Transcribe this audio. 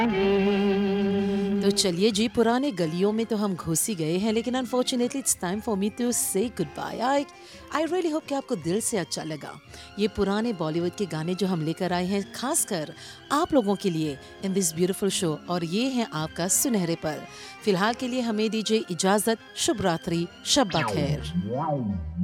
तो चलिए जी, पुराने गलियों में तो हम घुस ही गए हैं, लेकिन unfortunately it's time for me to से good bye. I I really hope कि आपको दिल से अच्छा लगा ये पुराने बॉलीवुड के गाने जो हम लेकर आए हैं, खासकर आप लोगों के लिए इन दिस ब्यूटीफुल शो। और ये है आपका सुनहरे पल। फिलहाल के लिए हमें दीजिए इजाजत। शुभ रात्रि, शब्बा खैर।